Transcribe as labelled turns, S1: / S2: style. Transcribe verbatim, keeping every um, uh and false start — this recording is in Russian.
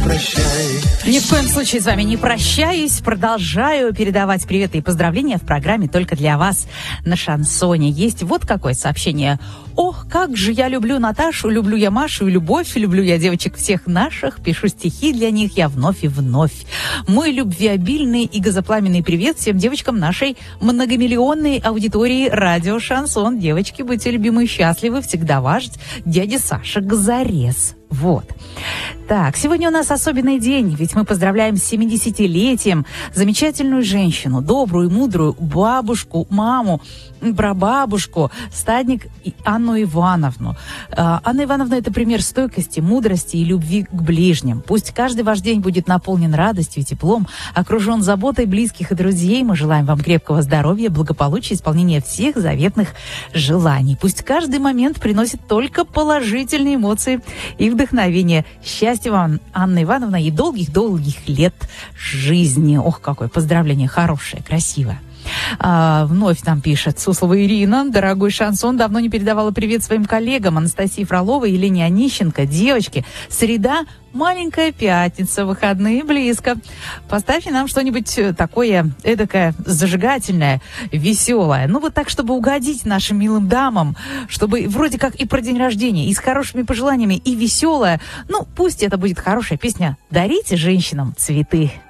S1: прощай.
S2: Ни в коем случае с вами не прощаюсь. Продолжаю передавать приветы и поздравления в программе «Только для вас» на Шансоне. Есть вот какое сообщение. Ох, как же я люблю Наташу, люблю я Машу и Любовь, люблю я девочек всех наших, пишу стихи для них я вновь и вновь. Мой любвеобильный и газопламенный привет всем девочкам нашей многомиллионной аудитории радио Шансон. Девочки, будьте любимы и счастливы, всегда ваш дядя Саша Газорез. Вот. Так, сегодня у нас особенный день, ведь мы поздравляем с семидесятилетием замечательную женщину, добрую, мудрую бабушку, маму, прабабушку, стадник Анну Ивановну. Анна Ивановна – это пример стойкости, мудрости и любви к ближним. Пусть каждый ваш день будет наполнен радостью и теплом, окружен заботой близких и друзей. Мы желаем вам крепкого здоровья, благополучия, исполнения всех заветных желаний. Пусть каждый момент приносит только положительные эмоции и вдохновение. Счастья вам, Анна Ивановна, и долгих-долгих лет жизни. Ох, какое поздравление хорошее, красивое. А, вновь нам пишет Суслова Ирина. Дорогой Шансон, давно не передавала привет своим коллегам Анастасии Фроловой и Лене Онищенко. Девочки, среда, маленькая пятница, выходные близко. Поставьте нам что-нибудь такое эдакое, зажигательное, веселое. Ну вот так, чтобы угодить нашим милым дамам, чтобы вроде как и про день рождения, и с хорошими пожеланиями, и веселое. Ну, пусть это будет хорошая песня. Дарите женщинам цветы.